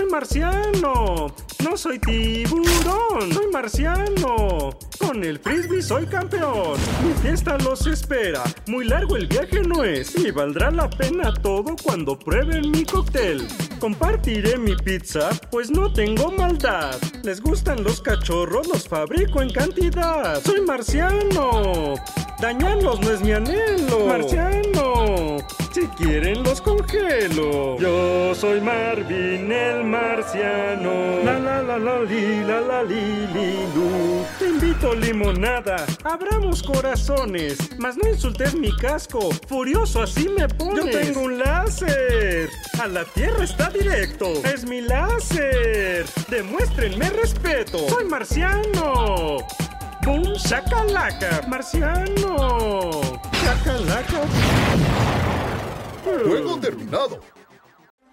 Soy marciano. No soy tiburón. Soy marciano. Con el frisbee soy campeón. Mi fiesta los espera. Muy largo el viaje no es. Y valdrá la pena todo cuando prueben mi cóctel. Compartiré mi pizza, pues no tengo maldad. Les gustan los cachorros, los fabrico en cantidad. Soy marciano. Dañarlos no es mi anhelo. Marciano. Si quieren los congelo. Yo soy Marvin el marciano. La la la la li la la li li lu. Te invito limonada, abramos corazones. Mas no insultes mi casco, furioso así me pones. Yo tengo un láser, a la tierra está directo. Es mi láser, demuéstrenme respeto. Soy marciano. ¡Boom! ¡Shakalaka! ¡Marciano! ¡Shakalaka! Juego terminado.